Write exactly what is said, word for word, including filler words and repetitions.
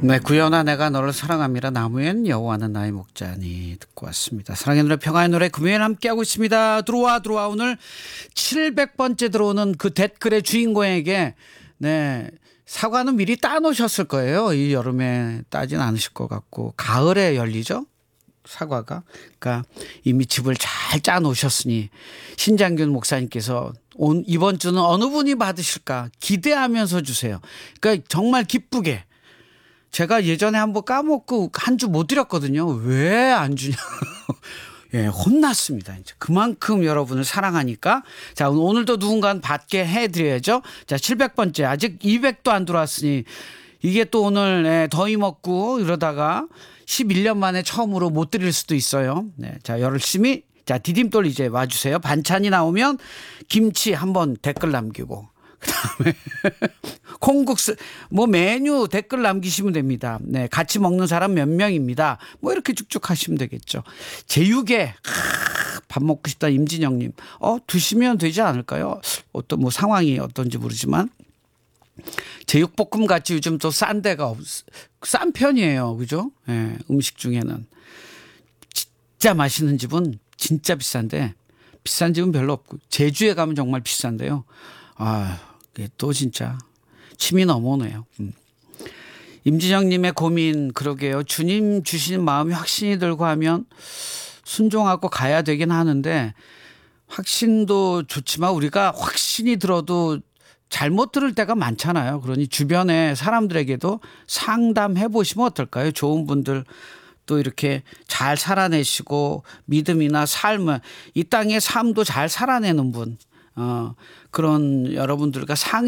네, 구연아 내가 너를 사랑합니다. 나무엔 여호와는 나의 목자니 듣고 왔습니다. 사랑의 노래 평화의 노래 금요일 함께하고 있습니다. 들어와 들어와 오늘 칠백 번째 들어오는 그 댓글의 주인공에게 네 사과는 미리 따놓으셨을 거예요. 이 여름에 따진 않으실 것 같고 가을에 열리죠. 사과가. 그러니까 이미 집을 잘 짜놓으셨으니 신장균 목사님께서 온, 이번 주는 어느 분이 받으실까 기대하면서 주세요. 그러니까 정말 기쁘게. 제가 예전에 한번 까먹고 한 주 못 드렸거든요. 왜 안 주냐. 예, 혼났습니다. 이제 그만큼 여러분을 사랑하니까. 자, 오늘도 누군가는 받게 해드려야죠. 자, 칠백 번째. 아직 이백도 안 들어왔으니 이게 또 오늘 예, 더위 먹고 이러다가 십일 년 만에 처음으로 못 드릴 수도 있어요. 네, 자, 열심히. 자, 디딤돌 이제 와주세요. 반찬이 나오면 김치 한번 댓글 남기고. 그다음에 콩국수 뭐 메뉴 댓글 남기시면 됩니다. 네, 같이 먹는 사람 몇 명입니다. 뭐 이렇게 쭉쭉 하시면 되겠죠. 제육에 밥 먹고 싶다 임진영님. 어 드시면 되지 않을까요? 어떤 뭐 상황이 어떤지 모르지만 제육볶음 같이 요즘 또 싼 데가 없, 싼 편이에요, 그죠? 네, 음식 중에는 진짜 맛있는 집은 진짜 비싼데 비싼 집은 별로 없고 제주에 가면 정말 비싼데요. 아, 이게 또 진짜 침이 넘어오네요. 음. 임진영님의 고민 그러게요. 주님 주시는 마음이 확신이 들고 하면 순종하고 가야 되긴 하는데 확신도 좋지만 우리가 확신이 들어도 잘못 들을 때가 많잖아요. 그러니 주변에 사람들에게도 상담해 보시면 어떨까요? 좋은 분들 또 이렇게 잘 살아내시고 믿음이나 삶을 이 땅의 삶도 잘 살아내는 분 어, 그런 여러분들과 상의